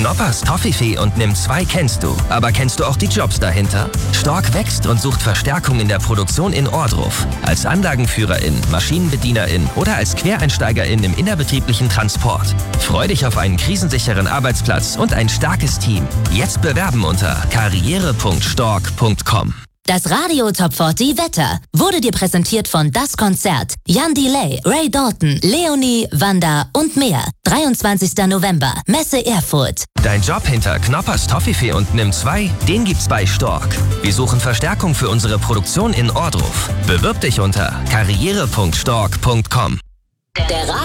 Knoppers, Toffifee und Nimm2 kennst du. Aber kennst du auch die Jobs dahinter? Stork wächst und sucht Verstärkung in der Produktion in Ohrdruf. Als Anlagenführerin, Maschinenbedienerin oder als Quereinsteigerin im innerbetrieblichen Transport. Freu dich auf einen krisensicheren Arbeitsplatz und ein starkes Team. Jetzt bewerben unter karriere.stork.com. Das Radio Top 40 Wetter wurde dir präsentiert von Das Konzert. Jan Delay, Ray Dalton, Leonie, Wanda und mehr. 23. November, Messe Erfurt. Dein Job hinter Knoppers, Toffifee und Nimm2, den gibt's bei Stork. Wir suchen Verstärkung für unsere Produktion in Ohrdruf. Bewirb dich unter karriere.stork.com. Der